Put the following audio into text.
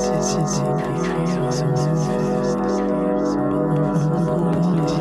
Ces idées qui se manifestent en ouvrant les